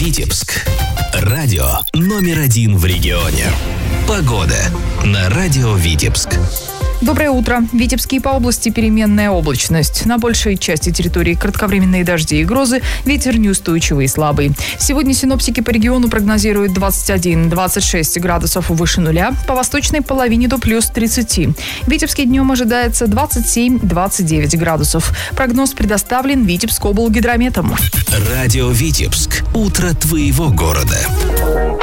Витебск. Радио номер 1 в регионе. Погода на радио Витебск. Доброе утро. В Витебске и по области переменная облачность. На большей части территории кратковременные дожди и грозы, ветер неустойчивый и слабый. Сегодня синоптики по региону прогнозируют 21-26 градусов выше нуля, по восточной половине до плюс 30. В Витебске днем ожидается 27-29 градусов. Прогноз предоставлен Витебскоблгидрометом. Радио Витебск. Утро твоего города.